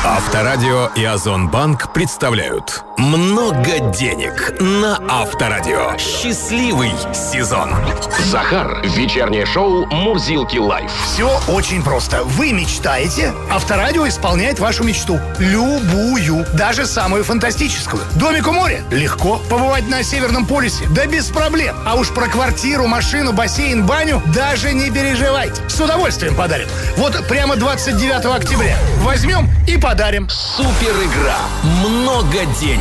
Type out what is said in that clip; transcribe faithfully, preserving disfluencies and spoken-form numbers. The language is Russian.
Авторадио и Озонбанк представляют «Много денег» на Авторадио. Счастливый сезон. Захар. Вечернее шоу «Мурзилки лайф». Все очень просто. Вы мечтаете, Авторадио исполняет вашу мечту. Любую, даже самую фантастическую. Домик у моря? Легко. Побывать на Северном полюсе? Да без проблем. А уж про квартиру, машину, бассейн, баню даже не переживайте. С удовольствием подарим. Вот прямо двадцать девятого октября. Возьмем и подарим. Супер игра «Много денег».